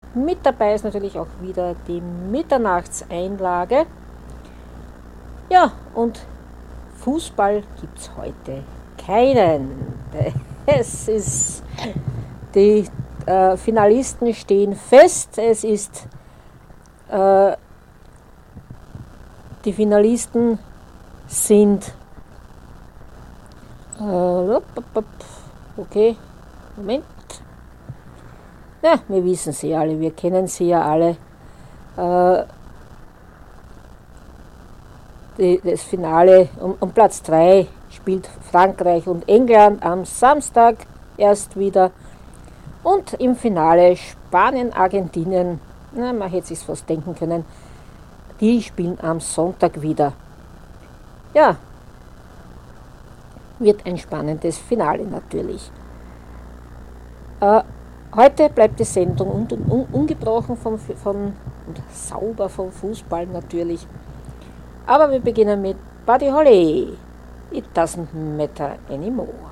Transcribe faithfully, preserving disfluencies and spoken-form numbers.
Mit dabei ist natürlich auch wieder die Mitternachtseinlage. Ja, und Fußball gibt es heute keinen. Es ist, die äh, Finalisten stehen fest. Es ist, äh, die Finalisten sind, äh, okay, Moment. Ja, wir wissen sie alle, wir kennen sie ja alle. Äh, die, das Finale um, um Platz drei spielt Frankreich und England am Samstag erst wieder. Und im Finale Spanien, Argentinien, na, man hätte sich fast denken können, die spielen am Sonntag wieder. Ja, wird ein spannendes Finale natürlich. Äh, heute bleibt die Sendung un, un, ungebrochen vom, von, und sauber vom Fußball natürlich. Aber wir beginnen mit Buddy Holly. It doesn't matter anymore.